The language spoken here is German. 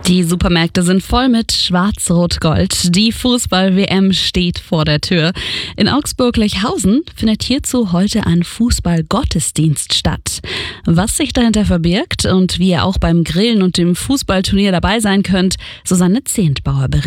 Die Supermärkte sind voll mit Schwarz-Rot-Gold. Die Fußball-WM steht vor der Tür. In Augsburg-Lechhausen findet hierzu heute ein Fußball-Gottesdienst statt. Was sich dahinter verbirgt und wie ihr auch beim Grillen und dem Fußballturnier dabei sein könnt, Susanne Zehntbauer berichtet.